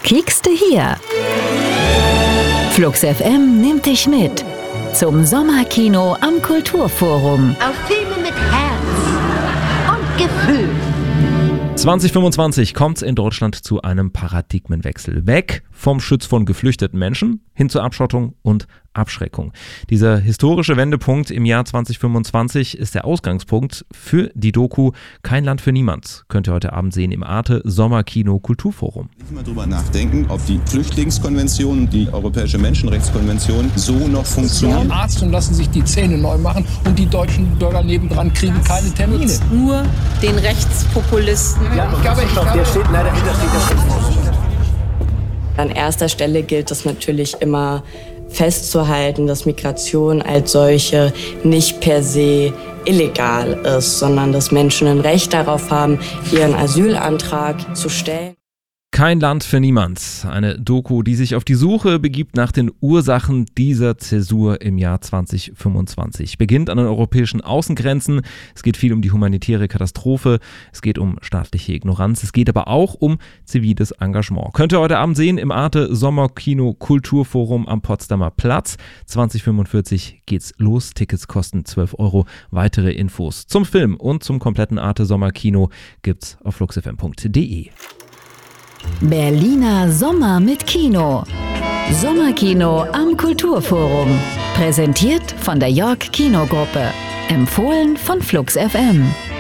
Kiekste hier. Flux FM nimmt dich mit zum Sommerkino am Kulturforum. Auf Filme mit Herz und Gefühl. 2025 kommt es in Deutschland zu einem Paradigmenwechsel. Weg vom Schutz von geflüchteten Menschen hin zur Abschottung und Abschreckung. Dieser historische Wendepunkt im Jahr 2025 ist der Ausgangspunkt für die Doku Kein Land für niemand. Könnt ihr heute Abend sehen im Arte Sommerkino Kulturforum. Nicht mal drüber nachdenken, ob die Flüchtlingskonvention, die Europäische Menschenrechtskonvention so noch funktionieren. Sie haben Arzt und lassen sich die Zähne neu machen und die deutschen Bürger nebendran kriegen keine Termine. Nur den Rechtspopulisten. Ja, ich glaube, der steht leider hinter steht. An erster Stelle gilt es natürlich immer festzuhalten, dass Migration als solche nicht per se illegal ist, sondern dass Menschen ein Recht darauf haben, ihren Asylantrag zu stellen. Kein Land für niemand. Eine Doku, die sich auf die Suche begibt nach den Ursachen dieser Zäsur im Jahr 2025. Beginnt an den europäischen Außengrenzen. Es geht viel um die humanitäre Katastrophe. Es geht um staatliche Ignoranz. Es geht aber auch um ziviles Engagement. Könnt ihr heute Abend sehen im Arte Sommerkino Kulturforum am Potsdamer Platz. 2045 geht's los. Tickets kosten 12 €. Weitere Infos zum Film und zum kompletten Arte Sommerkino gibt's auf fluxfm.de. Berliner Sommer mit Kino. Sommerkino am Kulturforum. Präsentiert von der York Kinogruppe. Empfohlen von Flux FM.